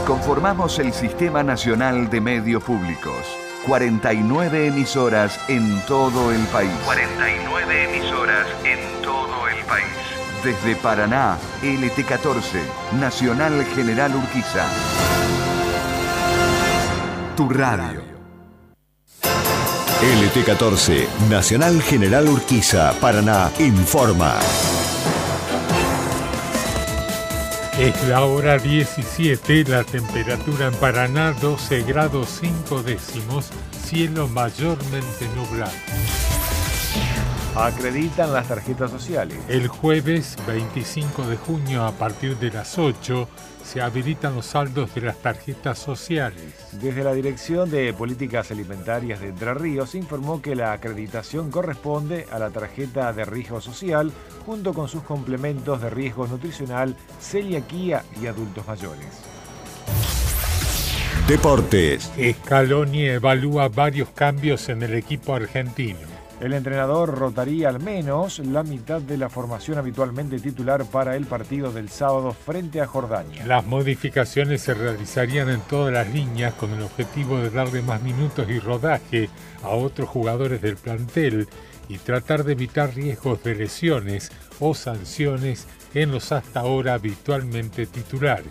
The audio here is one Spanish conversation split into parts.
Conformamos el Sistema Nacional de Medios Públicos. 49 emisoras en todo el país. 49 emisoras en todo el país. Desde Paraná, LT14, Nacional General Urquiza. Tu radio. LT14, Nacional General Urquiza, Paraná, informa. Es la hora 17, la temperatura en Paraná 12 grados 5 décimos, cielo mayormente nublado. Acreditan las tarjetas sociales. El jueves 25 de junio a partir de las 8 se habilitan los saldos de las tarjetas sociales. Desde la Dirección de Políticas Alimentarias de Entre Ríos informó que la acreditación corresponde a la tarjeta de riesgo social junto con sus complementos de riesgo nutricional, celiaquía y adultos mayores. Deportes. Scaloni evalúa varios cambios en el equipo argentino. El entrenador rotaría al menos la mitad de la formación habitualmente titular para el partido del sábado frente a Jordania. Las modificaciones se realizarían en todas las líneas con el objetivo de darle más minutos y rodaje a otros jugadores del plantel y tratar de evitar riesgos de lesiones o sanciones en los hasta ahora habitualmente titulares.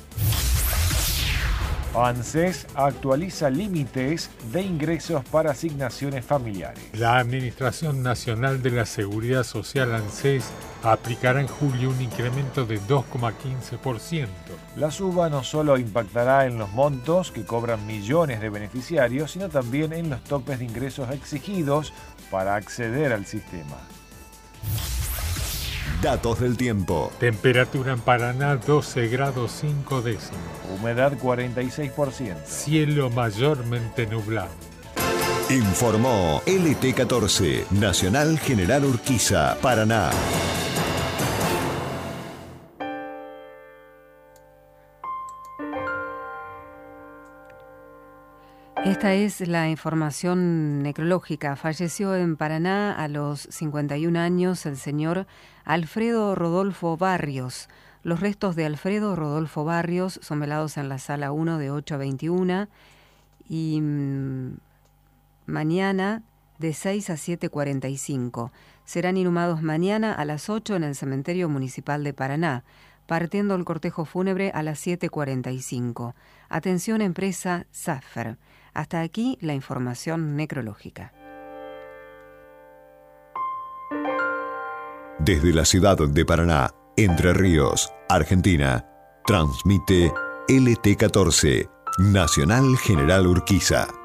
ANSES actualiza límites de ingresos para asignaciones familiares. La Administración Nacional de la Seguridad Social ANSES aplicará en julio un incremento de 2,15%. La suba no solo impactará en los montos que cobran millones de beneficiarios, sino también en los topes de ingresos exigidos para acceder al sistema. Datos del tiempo. Temperatura en Paraná 12 grados 5 décimos. Humedad 46%. Cielo mayormente nublado. Informó LT14, Nacional General Urquiza, Paraná. Esta es la información necrológica. Falleció en Paraná a los 51 años el señor Alfredo Rodolfo Barrios. Los restos de Alfredo Rodolfo Barrios son velados en la sala 1 de 8 a 21 y mañana de 6 a 7:45. Serán inhumados mañana a las 8 en el Cementerio Municipal de Paraná, partiendo el cortejo fúnebre a las 7:45. Atención empresa Safer. Hasta aquí la información necrológica. Desde la ciudad de Paraná, Entre Ríos, Argentina, transmite LT14, Nacional General Urquiza.